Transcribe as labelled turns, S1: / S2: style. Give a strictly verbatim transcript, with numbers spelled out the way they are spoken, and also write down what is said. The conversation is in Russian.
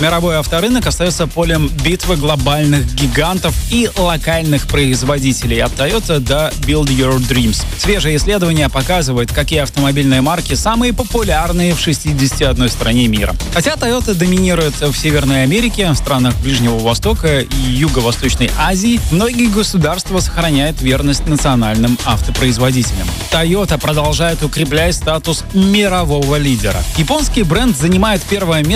S1: Мировой авторынок остается полем битвы глобальных гигантов и локальных производителей от Toyota до Build Your Dreams. Свежее исследование показывает, какие автомобильные марки самые популярные в шестидесяти одной стране мира. Хотя Toyota доминирует в Северной Америке, в странах Ближнего Востока и Юго-Восточной Азии, многие государства сохраняют верность национальным автопроизводителям. Toyota продолжает укреплять статус мирового лидера. Японский бренд занимает первое место